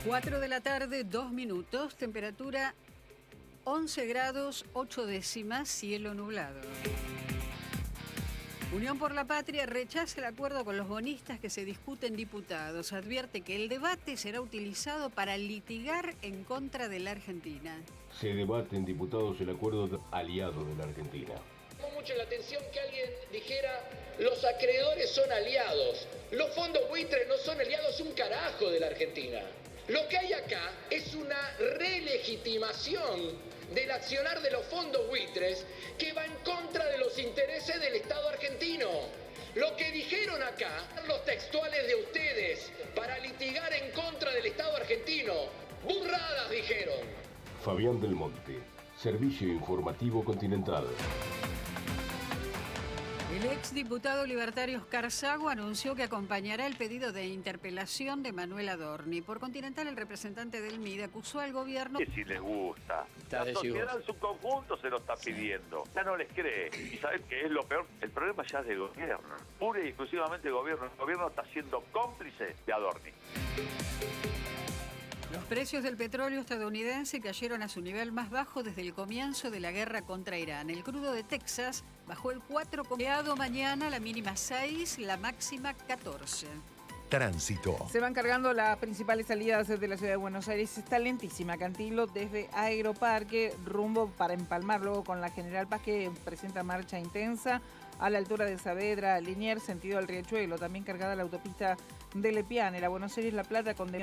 4 de la tarde, 2 minutos, temperatura 11 grados, 8 décimas, cielo nublado. Unión por la Patria rechaza el acuerdo con los bonistas que se discuten diputados. Advierte que el debate será utilizado para litigar en contra de la Argentina. Se debate en diputados el acuerdo aliado de la Argentina. Llamó mucho la atención que alguien dijera: los acreedores son aliados. Los fondos buitres no son aliados un carajo de la Argentina. Lo que hay acá es una relegitimación del accionar de los fondos buitres que va en contra de los intereses del Estado argentino. Lo que dijeron acá, los textuales de ustedes, para litigar en contra del Estado argentino, burradas dijeron. Fabián del Monte, Servicio Informativo Continental. El exdiputado libertario Oscar Sago anunció que acompañará el pedido de interpelación de Manuel Adorni. Por Continental, el representante del MIDE acusó al gobierno... Que si les gusta. La sociedad en su conjunto se lo está pidiendo. Ya no les cree. ¿Y saben qué es lo peor? El problema ya es del gobierno. Pura y exclusivamente del gobierno. El gobierno está siendo cómplice de Adorni. Los precios del petróleo estadounidense cayeron a su nivel más bajo desde el comienzo de la guerra contra Irán. El crudo de Texas bajó el 4,5%, mañana la mínima 6, la máxima 14. Tránsito. Se van cargando las principales salidas de la ciudad de Buenos Aires. Está lentísima Cantilo desde Aeroparque, rumbo para empalmar luego con la General Paz, que presenta marcha intensa a la altura de Saavedra, Liniers, sentido al Riachuelo. También cargada la autopista de Lepiane, la Buenos Aires-La Plata con